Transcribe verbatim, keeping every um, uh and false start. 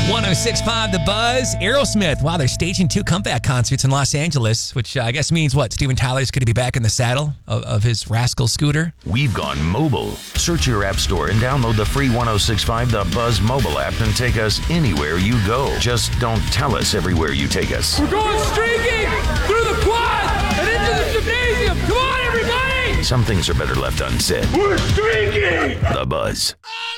one oh six point five The Buzz. Aerosmith. Wow, they're staging two comeback concerts in Los Angeles, which uh, I guess means what? Steven Tyler's going to be back in the saddle of, of his rascal scooter? We've gone mobile. Search your app store and download the free one oh six point five The Buzz mobile app and take us anywhere you go. Just don't tell us everywhere you take us. We're going streaking through the quad and into the gymnasium. Come on, everybody! Some things are better left unsaid. We're streaking! The Buzz.